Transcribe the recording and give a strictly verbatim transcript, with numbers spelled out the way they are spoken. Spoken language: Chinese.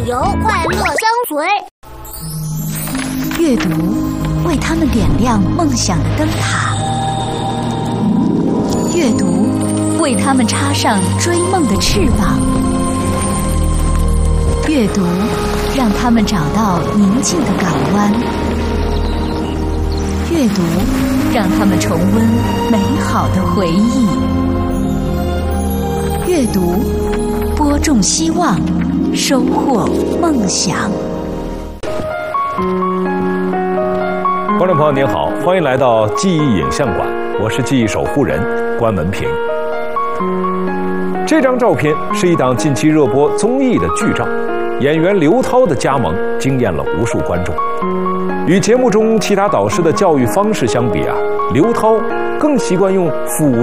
由，快乐相随。 阅读为他们点亮梦想的灯塔，阅读为他们插上追梦的翅膀，阅读让他们找到宁静的港湾，阅读让他们重温美好的回忆，阅读播种希望，收获梦想。 观众朋友您好，欢迎来到记忆影像馆，我是记忆守护人关文平。这张照片是一档近期热播综艺的剧照，演员刘涛的加盟惊艳了无数观众。与节目中其他导师的教育方式相比啊，刘涛更习惯用辅